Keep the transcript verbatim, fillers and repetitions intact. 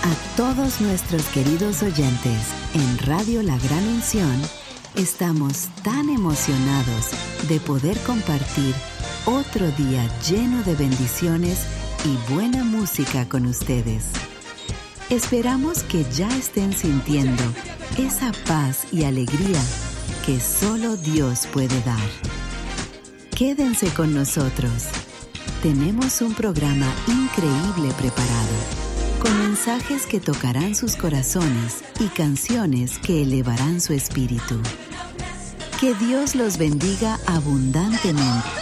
A todos nuestros queridos oyentes en Radio La Gran Unción, estamos tan emocionados de poder compartir otro día lleno de bendiciones y buena música con ustedes. Esperamos que ya estén sintiendo esa paz y alegría que solo Dios puede dar. Quédense con nosotros. Tenemos un programa increíble preparado, con mensajes que tocarán sus corazones y canciones que elevarán su espíritu. Que Dios los bendiga abundantemente.